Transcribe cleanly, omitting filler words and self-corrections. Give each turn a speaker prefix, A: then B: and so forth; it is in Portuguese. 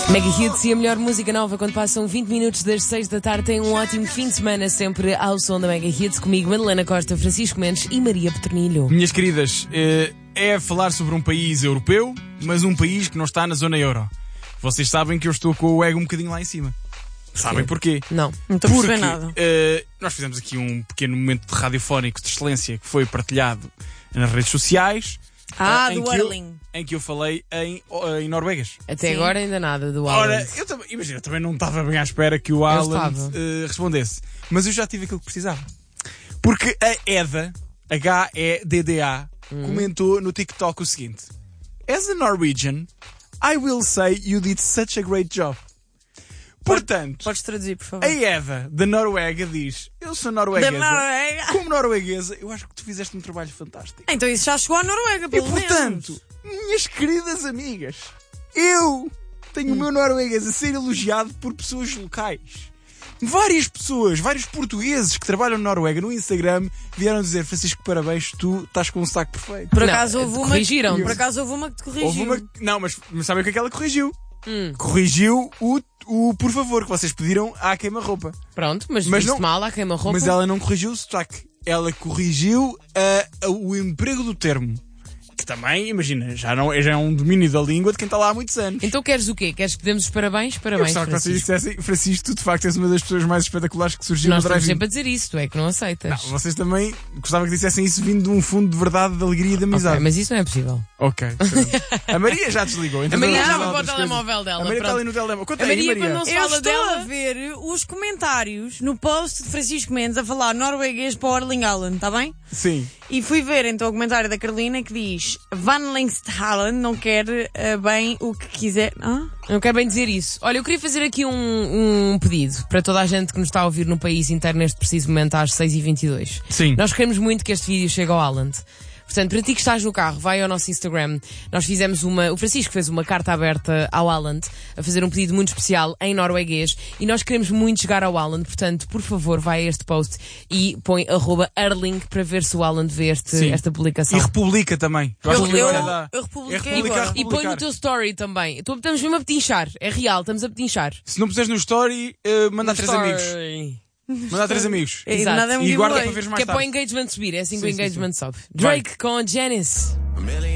A: Mega Hits e a melhor música nova quando passam 20 minutos das 6 da tarde. Tem um ótimo fim de semana sempre ao som da Mega Hits. Comigo, Madalena Costa, Francisco Mendes e Maria Petronilho.
B: Minhas queridas, é falar sobre um país europeu, mas um país que não está na zona euro. Vocês sabem que eu estou com o ego um bocadinho lá em cima. Sabem porquê?
A: Não
C: estou a perceber nada.
B: Nós fizemos aqui um pequeno momento de radiofónico de excelência que foi partilhado nas redes sociais.
C: Do Erling.
B: Em que eu falei em norueguês.
A: Até agora ainda nada do
B: Ora,
A: Alan.
B: eu também não estava bem à espera que o Alan respondesse. Mas eu já tive aquilo que precisava. Porque a Edda, H-E-D-D-A, comentou no TikTok o seguinte: As a Norwegian, I will say you did such a great job. Portanto,
C: Podes traduzir, por favor.
B: a Edda, da Noruega, diz: Eu sou norueguesa.
C: Da Noruega.
B: Como norueguesa, eu acho que tu fizeste um trabalho fantástico.
C: Então isso já chegou à Noruega,
B: E
C: pelo
B: portanto, minhas queridas amigas, eu tenho o meu norueguês a ser elogiado por pessoas locais. Várias pessoas, vários portugueses que trabalham na Noruega no Instagram vieram dizer: Francisco, parabéns, tu estás com um saco perfeito.
C: Por acaso houve uma.
A: corrigiram-te.
C: Por acaso houve uma que te corrigiu.
B: Não, mas sabem o que é que ela corrigiu? Corrigiu o por favor, que vocês pediram à queima-roupa.
A: Pronto, mas
B: Mas
A: viste
B: não-
A: mal à queima-roupa.
B: Mas ela não corrigiu o sotaque. Ela corrigiu o emprego do termo. Que também, imagina, já é um domínio da língua de quem está lá há muitos anos.
A: Então queres o quê? Queres que demos os parabéns?
B: Eu
A: Parabéns,
B: gostava que vocês
A: Francisco.
B: dissessem: Francisco, tu de facto és uma das pessoas mais espetaculares que surgiu
A: Nós
B: no
A: estamos
B: drive-in.
A: sempre a dizer isso, tu é que não aceitas.
B: Vocês também gostava que dissessem isso vindo de um fundo de verdade, de alegria e de
A: Ok,
B: amizade.
A: mas isso não é possível.
B: Ok. Pronto. A Maria já desligou.
A: A Maria já
B: já
A: foi para o telemóvel dela.
B: A Maria está
A: pronto.
B: ali no telemóvel. Conta
A: A
B: aí,
A: Maria,
B: Maria.
A: quando não se
C: Eu
A: fala
C: estou
A: dela.
C: a ver os comentários no post de Francisco Mendes a falar norueguês para o Erling Haaland, está bem?
B: Sim.
C: E fui ver então o comentário da Carolina que diz: Van Haaland não quer bem o que quiser.
A: Não quero bem dizer isso. Olha, eu queria fazer aqui um pedido para toda a gente que nos está a ouvir no país inteiro neste preciso momento às 6h22.
B: Sim.
A: Nós queremos muito que este vídeo chegue ao Haaland. Portanto, para ti que estás no carro, vai ao nosso Instagram. Nós fizemos o Francisco fez uma carta aberta ao Haaland, a fazer um pedido muito especial em norueguês, e nós queremos muito chegar ao Haaland. Portanto, por favor, vai a este post e põe @Erling para ver se o Haaland vê
B: Sim.
A: esta publicação.
B: E Republica também.
C: Eu
B: É
C: republiquei
B: republicar.
C: agora.
A: E põe no teu story também. Estamos mesmo a petinchar. É real, estamos a petinchar.
B: Se não puseres no story, manda a três amigos.
A: Story.
B: Manda a três amigos.
C: E
A: Exato.
C: nada é um
B: E guarda
C: giveaway.
B: para veres mais
A: Que é para o
B: tarde.
A: engagement subir. É assim que o
B: Sim, sim,
A: engagement sobe.
B: Vai.
A: Drake com Janice.